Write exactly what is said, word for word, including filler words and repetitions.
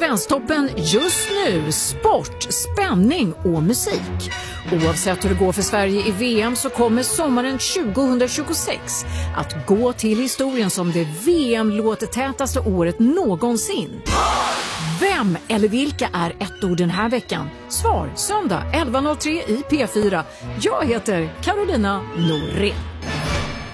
Svensktoppen just nu, sport, spänning och musik. Oavsett hur det går för Sverige i V M så kommer sommaren tjugohundratjugosex att gå till historien som det V M-låtetätaste året någonsin. Vem eller vilka är ett ord den här veckan? Svar söndag elva noll tre i P fyra. Jag heter Carolina Norén.